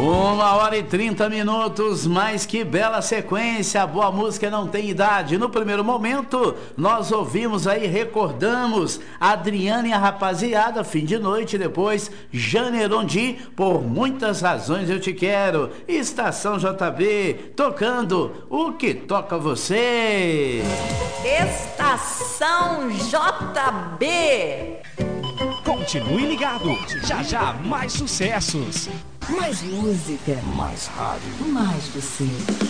1h30, mas que bela sequência, boa música não tem idade. No primeiro momento, nós ouvimos aí, recordamos Adriana e a Rapaziada, Fim de Noite, depois Jane Erondi, Por Muitas Razões Eu Te Quero, Estação JB, tocando O Que Toca Você. Estação JB. Continue ligado, já já mais sucessos. Mais música, mais rádio, mais você.